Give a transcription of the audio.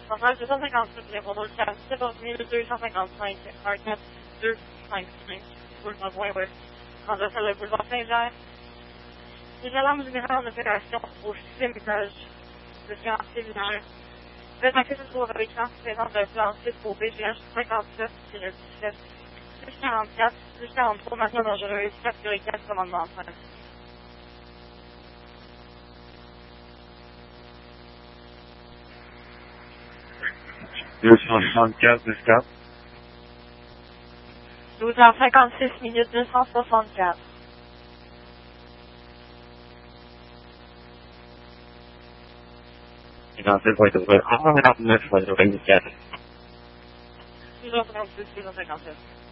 Centrale 258, répondant le 14 255, Arcade 255, boulevard Bois-Ouest, transversal le boulevard Saint-Jean. Les alarmes générales en opération au 6e étage de sciences séminaire. Faites un se trouve avec présence d'un plan 6 pour BGH 57-17, plus 44, plus 43, maintenant dangereuse, catégorie 4, commandement 5. 275 plus 4. 12h56 minutes 264. Identité pour être ouvert. 159, 24. 12h56, 257.